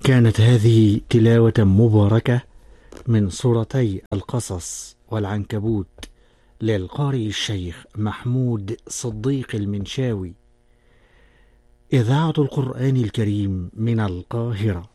كانت هذه تلاوة مباركة من سورتي القصص والعنكبوت للقارئ الشيخ محمود صديق المنشاوي، إذاعة القرآن الكريم من القاهرة.